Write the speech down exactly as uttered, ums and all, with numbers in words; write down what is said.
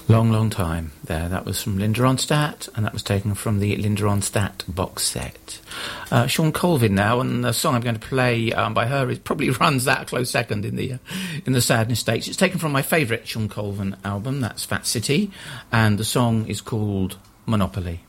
Long, long time there. That was from Linda Ronstadt, and that was taken from the Linda Ronstadt box set. Uh, Shawn Colvin now, and the song I'm going to play um, by her is probably runs that a close second in the uh, in the Sadness Stakes. It's taken from my favourite Shawn Colvin album, that's Fat City, and the song is called Monopoly.